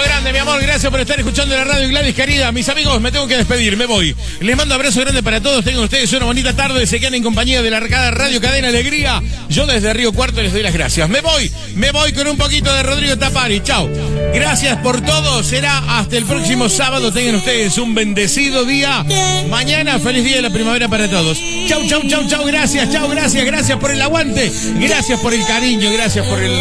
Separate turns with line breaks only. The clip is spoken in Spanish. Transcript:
grande, mi amor. Gracias por estar escuchando la radio, Gladys, querida. Mis amigos, me tengo que despedir, me voy. Les mando abrazo grande para todos. Tengan ustedes una bonita tarde. Se quedan en compañía de la Arcada Radio Cadena Alegría. Yo desde Río Cuarto les doy las gracias. Me voy con un poquito de Rodrigo Tapari. Chao. Gracias por todo. Será hasta el próximo sábado. Tengan ustedes un bendecido día. Mañana, feliz día de la primavera para todos. Chau. Gracias por el aguante. Gracias por el cariño. Gracias por el